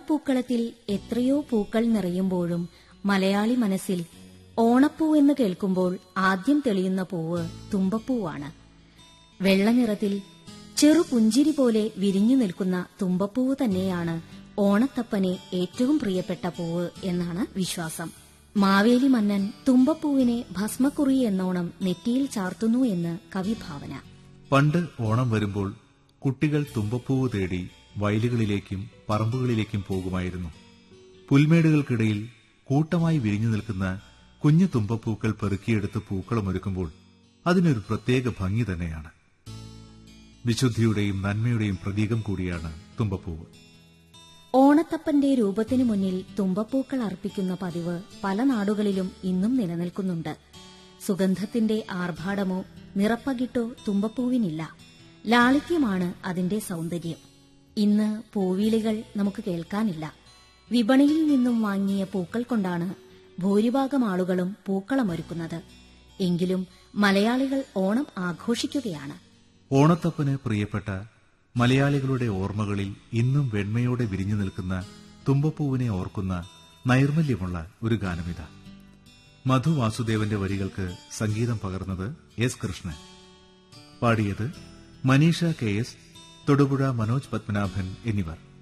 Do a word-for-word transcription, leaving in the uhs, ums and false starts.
ഓണപ്പൂക്കളത്തിൽ എത്രയോ പൂക്കൾ നിറയുമ്പോഴും മലയാളി മനസ്സിൽ ഓണപ്പൂവെന്ന് കേൾക്കുമ്പോൾ ആദ്യം തെളിയുന്ന പൂവ് തുമ്പപ്പൂവാണ്. വെള്ളനിറത്തിൽ ചെറുപുഞ്ചിരി പോലെ വിരിഞ്ഞു നിൽക്കുന്ന തുമ്പപ്പൂവ് തന്നെയാണ് ഓണത്തപ്പനെ ഏറ്റവും പ്രിയപ്പെട്ട പൂവ് എന്നാണ് വിശ്വാസം. മാവേലി മന്നൻ തുമ്പപ്പൂവിനെ ഭസ്മക്കുറി എന്നോണം നെറ്റിയിൽ ചാർത്തുന്നു എന്ന് കവിഭാവന. പണ്ട് ഓണം വരുമ്പോൾ കുട്ടികൾ തുമ്പപ്പൂവ് തേടി വയലുകളിലേക്കും പറമ്പുകളിലേക്കും പോകുമായിരുന്നു. പുൽമേടുകൾക്കിടയിൽ കൂട്ടമായി വിരിഞ്ഞു നിൽക്കുന്ന കുഞ്ഞു തുമ്പപ്പൂക്കൾ പെറുക്കിയെടുത്ത് പൂക്കളമൊരുക്കുമ്പോൾ അതിനൊരു പ്രത്യേക ഭംഗി തന്നെയാണ്. വിശുദ്ധിയുടെയും നന്മയുടെയും പ്രതീകം കൂടിയാണ് തുമ്പപ്പൂവ്. ഓണത്തപ്പന്റെ രൂപത്തിനു മുന്നിൽ തുമ്പപ്പൂക്കൾ അർപ്പിക്കുന്ന പതിവ് പല നാടുകളിലും ഇന്നും നിലനിൽക്കുന്നുണ്ട്. സുഗന്ധത്തിന്റെ ആർഭാടമോ നിറപ്പകിട്ടോ തുമ്പപ്പൂവിനില്ല. ലാളിത്യമാണ് അതിന്റെ സൗന്ദര്യം. ഇന്ന് പൂവിളികൾ നമുക്ക് കേൾക്കാനില്ല. വിപണിയിൽ നിന്നും വാങ്ങിയ പൂക്കൾ കൊണ്ടാണ് ഭൂരിഭാഗം ആളുകളും പൂക്കളമൊരുക്കുന്നത്. എങ്കിലും മലയാളികൾ ഓണം ആഘോഷിക്കുകയാണ്. ഓണത്തപ്പന് പ്രിയപ്പെട്ട മലയാളികളുടെ ഓർമ്മകളിൽ ഇന്നും വെണ്മയോടെ വിരിഞ്ഞു നിൽക്കുന്ന തുമ്പപ്പൂവിനെ ഓർക്കുന്ന നൈർമല്യമുള്ള ഒരു ഗാനമിത. മധു വാസുദേവന്റെ വരികൾക്ക് സംഗീതം പകർന്നത് എസ് കൃഷ്ണൻ. പാടിയത് മനീഷ കെ എസ്, തൊടുപുഴ മനോജ് പത്മനാഭൻ എന്നിവർ.